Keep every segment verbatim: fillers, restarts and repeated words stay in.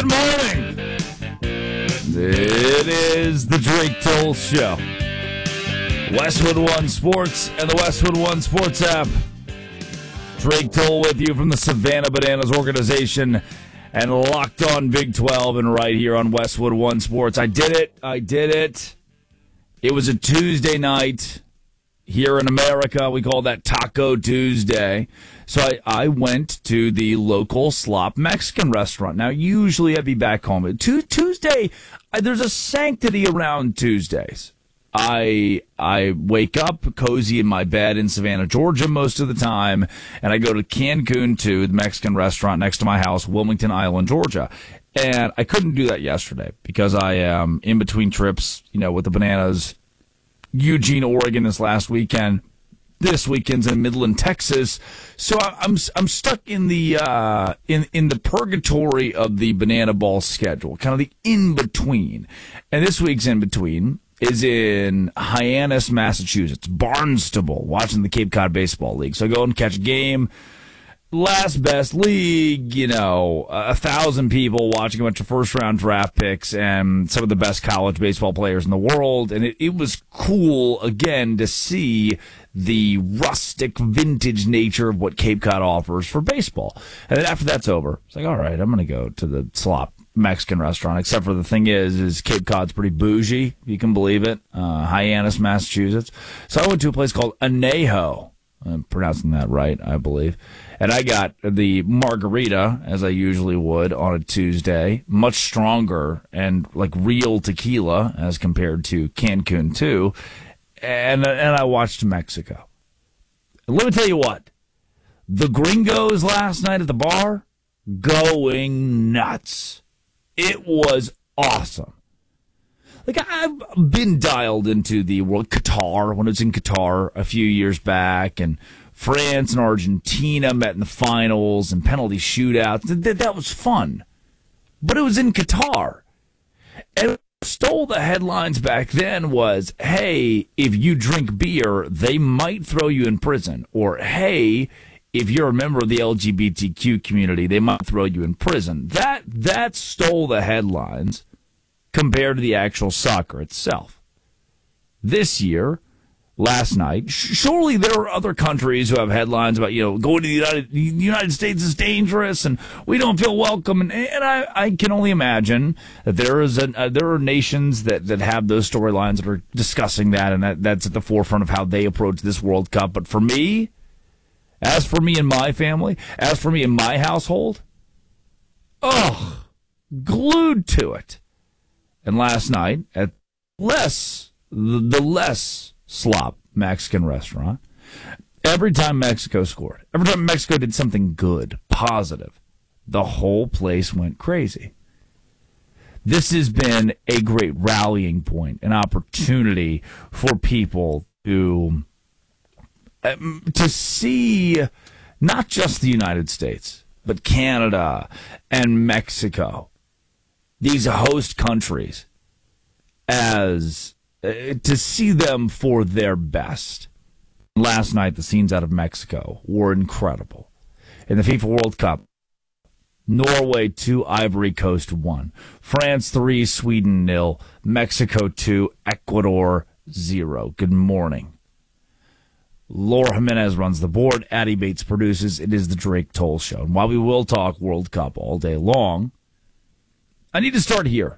Good morning. It is the Drake Toll Show. Westwood One Sports and the Westwood One Sports app. Drake Toll with you from the Savannah Bananas organization and Locked On Big twelve and right here on Westwood One Sports. I did it. I did it. It was a Tuesday night. Here in America, we call that Taco Tuesday. So I, I went to the local Slop Mexican restaurant. Now, usually I'd be back home. Tuesday, there's a sanctity around Tuesdays. I I wake up cozy in my bed in Savannah, Georgia most of the time, and I go to Cancun to the Mexican restaurant next to my house, Wilmington Island, Georgia. And I couldn't do that yesterday because I am in between trips, you know, with the Bananas. Eugene, Oregon this last weekend. This weekend's in Midland, Texas. So I'm I'm stuck in the uh, in in the purgatory of the Banana Ball schedule, kind of the in between. And this week's in between is in Hyannis, Massachusetts, Barnstable, watching the Cape Cod Baseball League. So I go and catch a game. Last best league, you know, a thousand people watching a bunch of first round draft picks and some of the best college baseball players in the world. And it, it was cool, again, to see the rustic vintage nature of what Cape Cod offers for baseball. And then after that's over, it's like, all right, I'm going to go to the Slop Mexican restaurant, except for the thing is, is Cape Cod's pretty bougie, if you can believe it. Uh, Hyannis, Massachusetts. So I went to a place called Anejo. I'm pronouncing that right, I believe. And I got the margarita, as I usually would on a Tuesday, much stronger and like real tequila as compared to Cancun too. And, and I watched Mexico. And let me tell you what, the gringos last night at the bar, going nuts. It was awesome. Like, I've been dialed into the world, Qatar, when it was in Qatar a few years back, and France and Argentina met in the finals and penalty shootouts. That, that was fun. But it was in Qatar. And what stole the headlines back then was, hey, if you drink beer, they might throw you in prison. Or, hey, if you're a member of the L G B T Q community, they might throw you in prison. That that stole the headlines compared to the actual soccer itself. This year, last night, surely there are other countries who have headlines about, you know, going to the United, the United States is dangerous and we don't feel welcome. And, and I, I can only imagine that there is a, uh, there are nations that, that have those storylines that are discussing that, and that, that's at the forefront of how they approach this World Cup. But for me, as for me and my family, as for me and my household, oh, glued to it. And last night, at less, the less Slop Mexican restaurant, every time Mexico scored, every time Mexico did something good, positive, the whole place went crazy. This has been a great rallying point, an opportunity for people to, um, to see not just the United States, but Canada and Mexico, these host countries, as uh, to see them for their best. Last night, the scenes out of Mexico were incredible. In the FIFA World Cup, Norway two, Ivory Coast one, France three, Sweden nil, Mexico two, Ecuador zero. Good morning. Laura Jimenez runs the board. Addie Bates produces. It is the Drake Toll Show. And while we will talk World Cup all day long, I need to start here.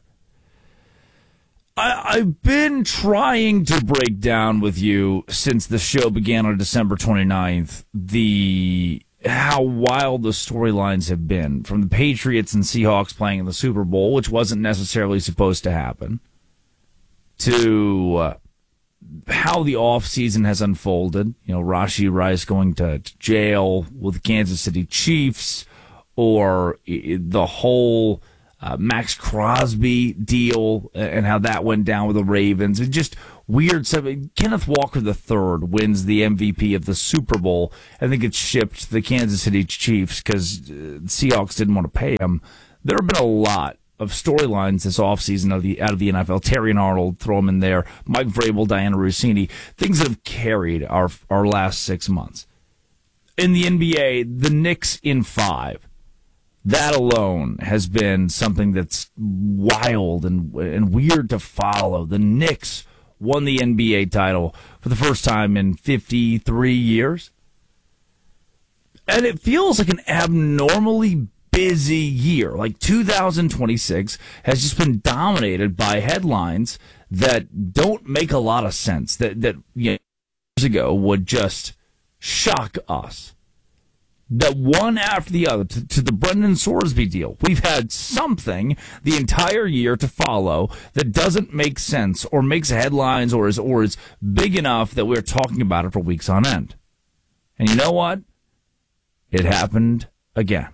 I, I've been trying to break down with you since the show began on December twenty-ninth, the how wild the storylines have been, from the Patriots and Seahawks playing in the Super Bowl, which wasn't necessarily supposed to happen, to uh, how the offseason has unfolded. You know, Rashee Rice going to, to jail with the Kansas City Chiefs, or the whole Uh, Max Crosby deal and how that went down with the Ravens. And just weird stuff. Kenneth Walker the third wins the M V P of the Super Bowl. I think it's shipped to the Kansas City Chiefs because uh, the Seahawks didn't want to pay him. There have been a lot of storylines this offseason out of the out of the N F L. Terry and Arnold, throw him in there. Mike Vrabel, Diana Rossini. Things that have carried our our last six months. In the N B A, the Knicks in five. That alone has been something that's wild and and weird to follow. The Knicks won the N B A title for the first time in fifty-three years. And it feels like an abnormally busy year. Like two thousand twenty-six has just been dominated by headlines that don't make a lot of sense, that, that you know, years ago would just shock us. That one after the other, to, to the Brendan Sorsby deal, we've had something the entire year to follow that doesn't make sense or makes headlines or is, or is big enough that we're talking about it for weeks on end. And you know what? It happened again.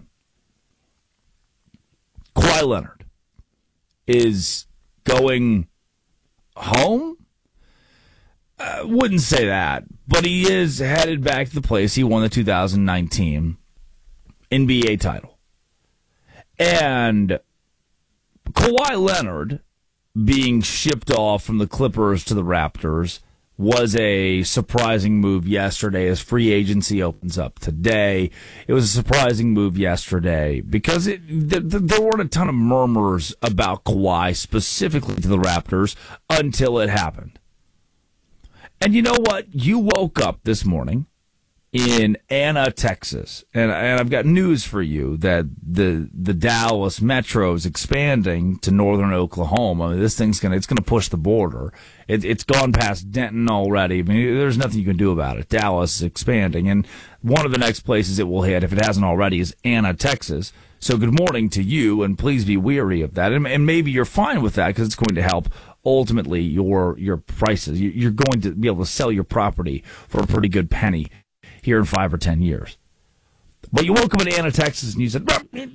Kawhi Leonard is going home? I wouldn't say that, but he is headed back to the place he won the two thousand nineteen N B A title. And Kawhi Leonard being shipped off from the Clippers to the Raptors was a surprising move yesterday as free agency opens up today. It was a surprising move yesterday because it, th- th- there weren't a ton of murmurs about Kawhi specifically to the Raptors until it happened. And you know what? You woke up this morning in Anna, Texas, and, and I've got news for you that the the Dallas Metro is expanding to northern Oklahoma. I mean, this thing's gonna it's gonna push the border. It, it's gone past Denton already. I mean, there's nothing you can do about it. Dallas is expanding, and one of the next places it will hit, if it hasn't already, is Anna, Texas. So good morning to you, and please be weary of that. And, and maybe you're fine with that because it's going to help ultimately your your prices. You're going to be able to sell your property for a pretty good penny here in five or ten years. But you woke up in Anna, Texas, and you said,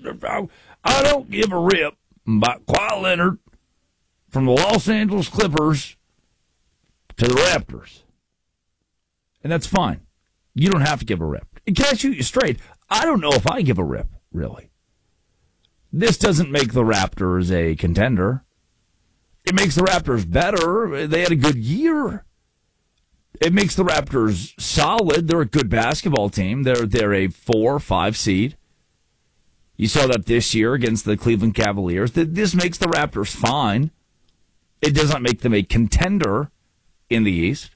I don't give a rip about Kawhi Leonard from the Los Angeles Clippers to the Raptors. And that's fine. You don't have to give a rip. And can I shoot you straight? I don't know if I give a rip, really. This doesn't make the Raptors a contender. It makes the Raptors better. They had a good year. It makes the Raptors solid. They're a good basketball team. They're they're a four, five seed. You saw that this year against the Cleveland Cavaliers. This makes the Raptors fine. It doesn't make them a contender in the East.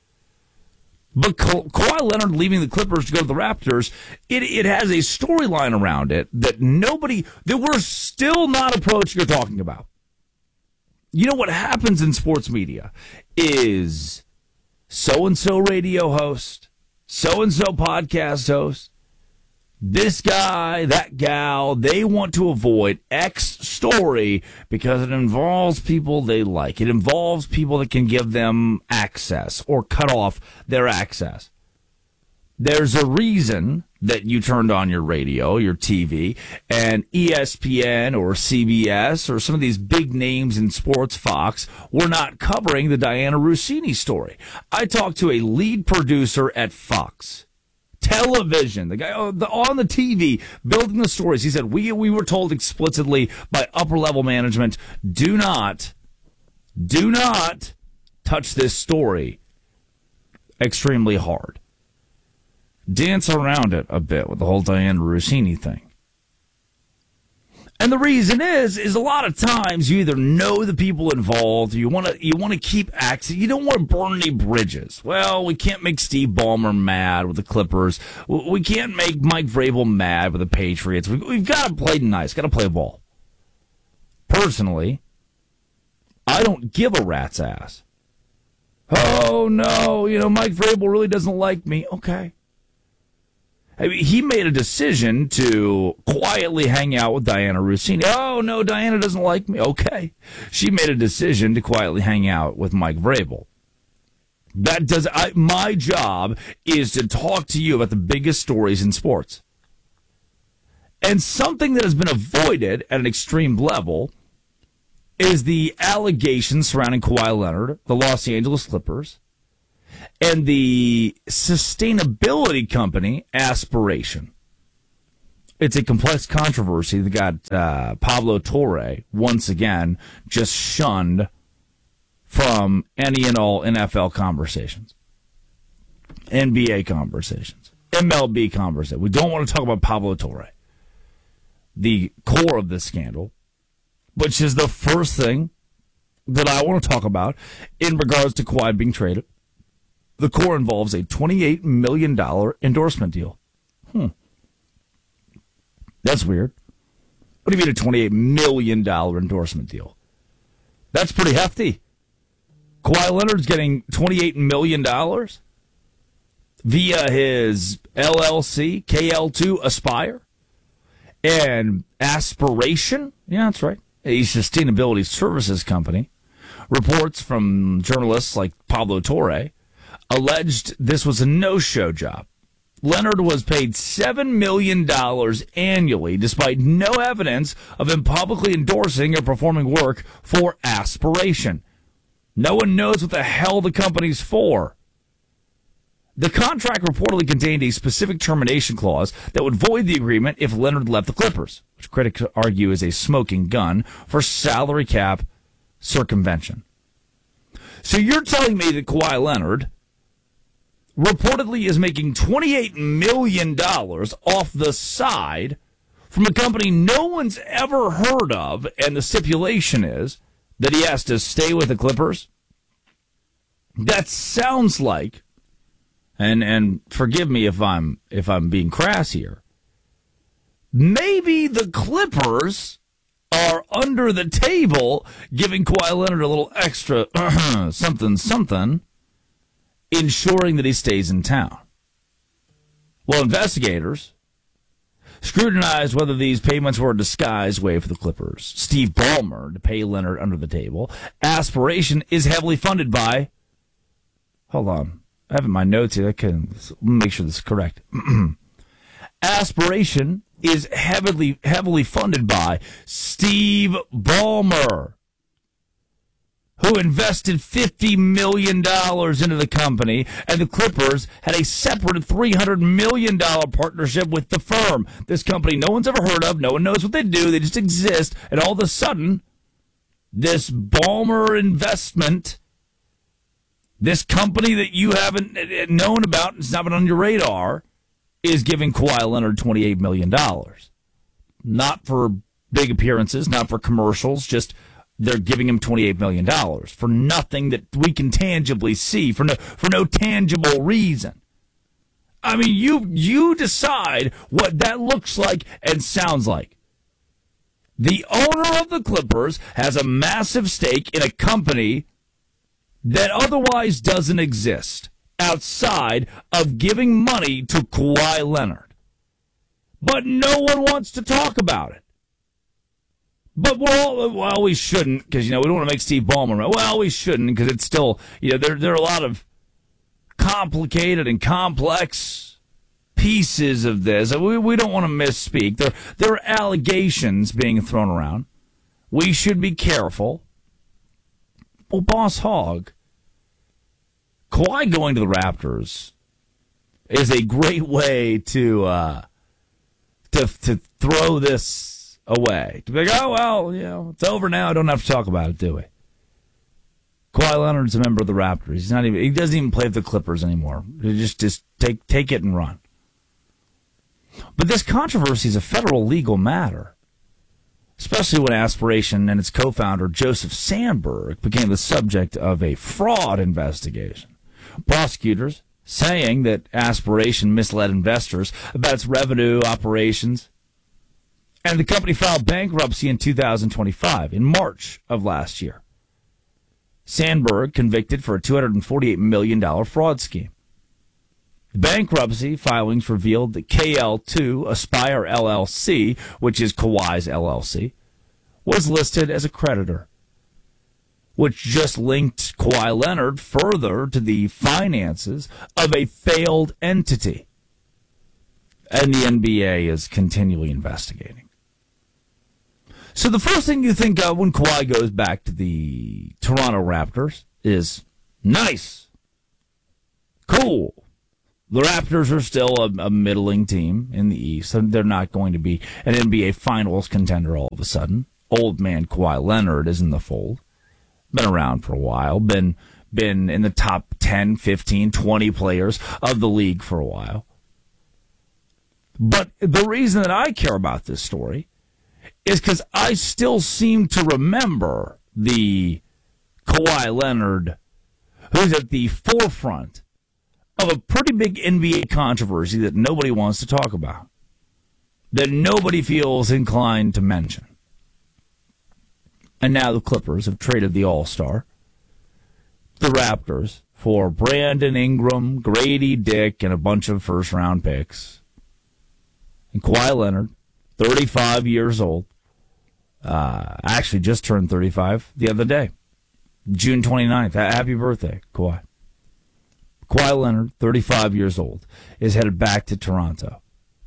But Ka- Kawhi Leonard leaving the Clippers to go to the Raptors, it, it has a storyline around it that nobody, that we're still not approaching or talking about. You know what happens in sports media is so-and-so radio host, so-and-so podcast host, this guy, that gal, they want to avoid X story because it involves people they like. It involves people that can give them access or cut off their access. There's a reason that you turned on your radio, your T V, and E S P N or C B S or some of these big names in sports, Fox, were not covering the Diana Russini story. I talked to a lead producer at Fox Television, the guy on the T V building the stories. He said, we, we were told explicitly by upper-level management, do not, do not touch this story extremely hard. Dance around it a bit with the whole Diana Russini thing. And the reason is, is a lot of times you either know the people involved, or you want to you want to keep access. You don't want to burn any bridges. Well, we can't make Steve Ballmer mad with the Clippers. We can't make Mike Vrabel mad with the Patriots. We've got to play nice. Got to play ball. Personally, I don't give a rat's ass. Oh, no, you know, Mike Vrabel really doesn't like me. Okay. I mean, he made a decision to quietly hang out with Diana Russini. Oh, no, Diana doesn't like me. Okay. She made a decision to quietly hang out with Mike Vrabel. That does, I, my job is to talk to you about the biggest stories in sports. And something that has been avoided at an extreme level is the allegations surrounding Kawhi Leonard, the Los Angeles Clippers, and the sustainability company Aspiration. It's a complex controversy that got uh, Pablo Torre, once again, just shunned from any and all N F L conversations, N B A conversations, M L B conversations. We don't want to talk about Pablo Torre the core of this scandal, which is the first thing that I want to talk about in regards to Kawhi being traded. The core involves a twenty-eight million dollars endorsement deal. Hmm. That's weird. What do you mean a twenty-eight million dollars endorsement deal? That's pretty hefty. Kawhi Leonard's getting twenty-eight million dollars via his L L C, K L two Aspire, and Aspiration. Yeah, that's right. A sustainability services company. Reports from journalists like Pablo Torre alleged this was a no-show job. Leonard was paid seven million dollars annually, despite no evidence of him publicly endorsing or performing work for Aspiration. No one knows what the hell the company's for. The contract reportedly contained a specific termination clause that would void the agreement if Leonard left the Clippers, which critics argue is a smoking gun for salary cap circumvention. So you're telling me that Kawhi Leonard reportedly is making twenty-eight million dollars off the side from a company no one's ever heard of, and the stipulation is that he has to stay with the Clippers? That sounds like, and and forgive me if I'm if I'm being crass here, maybe the Clippers are under the table giving Kawhi Leonard a little extra uh, something something, ensuring that he stays in town. Well, investigators scrutinized whether these payments were a disguised way for the Clippers, Steve Ballmer, to pay Leonard under the table. Aspiration is heavily funded by, hold on, I have in my notes here, I can make sure this is correct. Aspiration is heavily heavily funded by Steve Ballmer, who invested fifty million dollars into the company, and the Clippers had a separate three hundred million dollars partnership with the firm. This company no one's ever heard of, no one knows what they do, they just exist, and all of a sudden, this Ballmer investment, this company that you haven't known about, it's not been on your radar, is giving Kawhi Leonard twenty-eight million dollars. Not for big appearances, not for commercials, just they're giving him twenty-eight million dollars for nothing that we can tangibly see, for no for no tangible reason. I mean, you you decide what that looks like and sounds like. The owner of the Clippers has a massive stake in a company that otherwise doesn't exist outside of giving money to Kawhi Leonard. But no one wants to talk about it. But we're all, well, we shouldn't, because, you know, we don't want to make Steve Ballmer, well, we shouldn't, because it's still, you know, there, there are a lot of complicated and complex pieces of this. We, we don't want to misspeak. There, there are allegations being thrown around. We should be careful. Well, Boss Hog, Kawhi going to the Raptors is a great way to uh, to to throw this away. To be like, oh, well, you know, it's over now. I don't have to talk about it, do we? Kawhi Leonard's a member of the Raptors. He's not even. He doesn't even play for the Clippers anymore. Just just take take it and run. But this controversy is a federal legal matter, especially when Aspiration and its co-founder, Joseph Sandberg, became the subject of a fraud investigation. Prosecutors saying that Aspiration misled investors about its revenue operations, and the company filed bankruptcy in two thousand twenty-five, in March of last year. Sandberg convicted for a two hundred forty-eight million dollars fraud scheme. The bankruptcy filings revealed that K L two Aspire L L C, which is Kawhi's L L C, was listed as a creditor, which just linked Kawhi Leonard further to the finances of a failed entity. And the N B A is continually investigating. So the first thing you think of when Kawhi goes back to the Toronto Raptors is, nice, cool. The Raptors are still a, a middling team in the East, and they're not going to be an N B A Finals contender all of a sudden. Old man Kawhi Leonard is in the fold. Been around for a while. Been been in the top ten, fifteen, twenty players of the league for a while. But the reason that I care about this story is because I still seem to remember the Kawhi Leonard who's at the forefront of a pretty big N B A controversy that nobody wants to talk about, that nobody feels inclined to mention. And now the Clippers have traded the All-Star, the Raptors, for Brandon Ingram, Grady Dick, and a bunch of first-round picks. And Kawhi Leonard, thirty-five years old, uh, actually just turned thirty-five the other day, June twenty-ninth. Happy birthday, Kawhi. Kawhi Leonard, thirty-five years old, is headed back to Toronto.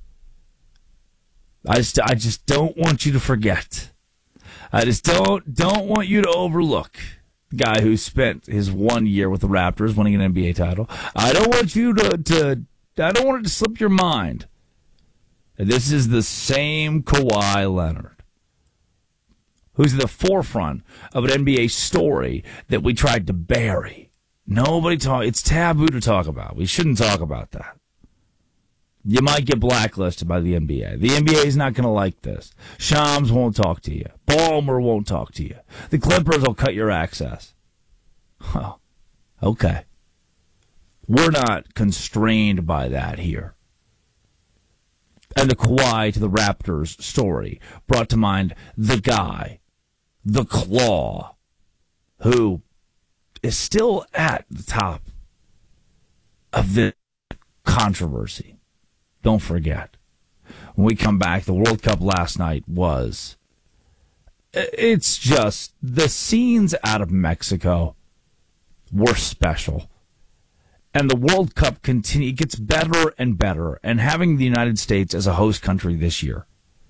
I just, I just don't want you to forget. I just don't, don't want you to overlook the guy who spent his one year with the Raptors winning an N B A title. I don't want you to, to I don't want it to slip your mind. This is the same Kawhi Leonard who's at the forefront of an N B A story that we tried to bury. Nobody talk. It's taboo to talk about. We shouldn't talk about that. You might get blacklisted by the N B A. The N B A is not going to like this. Shams won't talk to you. Ballmer won't talk to you. The Clippers will cut your access. Oh, okay. We're not constrained by that here. And the Kawhi to the Raptors story brought to mind the guy, the Claw, who is still at the top of the controversy. Don't forget, when we come back, the World Cup last night was, it's just, the scenes out of Mexico were special. And the World Cup continue, gets better and better. And having the United States as a host country this year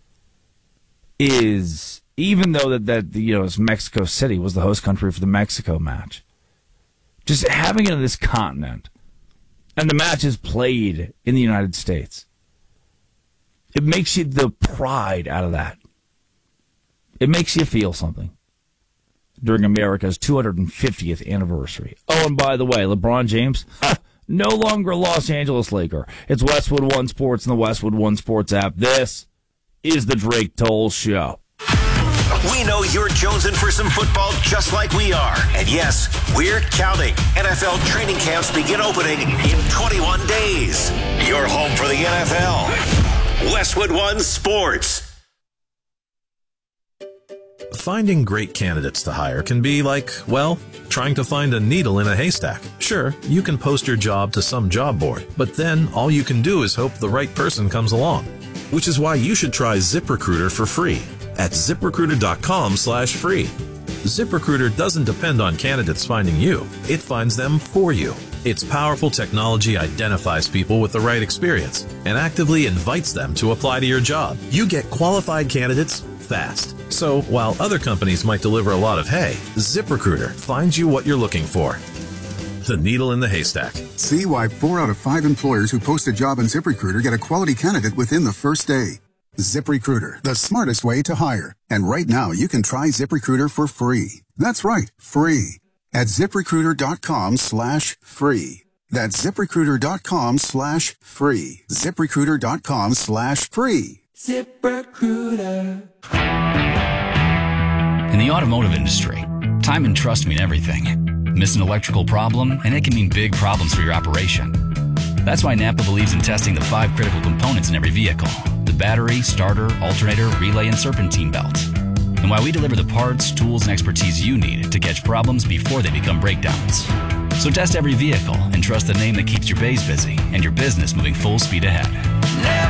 is, even though that, that you know, Mexico City was the host country for the Mexico match, just having it in this continent, and the match is played in the United States, it makes you the pride out of that. It makes you feel something during America's two hundred fiftieth anniversary. Oh, and by the way, LeBron James, ha, no longer a Los Angeles Laker. It's Westwood One Sports and the Westwood One Sports app. This is the Drake Toll Show. We know you're jonesing for some football just like we are. And yes, we're counting. N F L training camps begin opening in twenty-one days. You're home for the N F L. Westwood One Sports. Finding great candidates to hire can be like, well, trying to find a needle in a haystack. Sure, you can post your job to some job board, but then all you can do is hope the right person comes along. Which is why you should try ZipRecruiter for free at ZipRecruiter.com slash free. ZipRecruiter doesn't depend on candidates finding you. It finds them for you. Its powerful technology identifies people with the right experience and actively invites them to apply to your job. You get qualified candidates fast. So while other companies might deliver a lot of hay, ZipRecruiter finds you what you're looking for. The needle in the haystack. See why four out of five employers who post a job on ZipRecruiter get a quality candidate within the first day. ZipRecruiter, the smartest way to hire. And right now, you can try ZipRecruiter for free. That's right, free. At ZipRecruiter.com slash free. That's ZipRecruiter.com slash free. ZipRecruiter.com slash free. ZipRecruiter. In the automotive industry, time and trust mean everything. Miss an electrical problem, and it can mean big problems for your operation. That's why Napa believes in testing the five critical components in every vehicle: the battery, starter, alternator, relay, and serpentine belt. And why we deliver the parts, tools, and expertise you need to catch problems before they become breakdowns. So test every vehicle and trust the name that keeps your bays busy and your business moving full speed ahead. Napa.